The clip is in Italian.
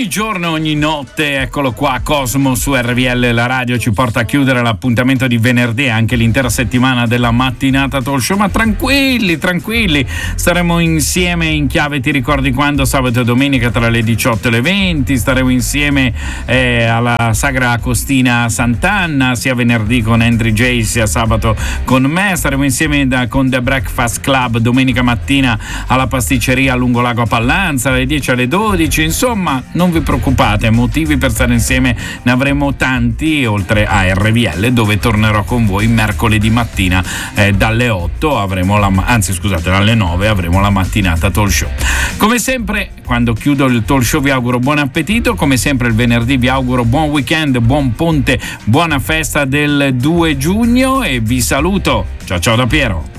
Ogni giorno, ogni notte, eccolo qua, Cosmo su RVL, la radio ci porta a chiudere l'appuntamento di venerdì e anche l'intera settimana della mattinata talk show, ma tranquilli, staremo insieme in chiave Ti ricordi quando, sabato e domenica tra le 18 e le 20, staremo insieme alla Sagra Agostina Sant'Anna, sia venerdì con Andrew J, sia sabato con me, staremo insieme con The Breakfast Club domenica mattina alla pasticceria a Lungolago a Pallanza, dalle 10 alle 12, insomma non vi preoccupate, motivi per stare insieme ne avremo tanti, oltre a RVL dove tornerò con voi mercoledì mattina dalle 8 avremo dalle 9 avremo la mattinata talk show. Come sempre quando chiudo il talk show vi auguro buon appetito, come sempre il venerdì vi auguro buon weekend, buon ponte, buona festa del 2 giugno e vi saluto, ciao da Piero.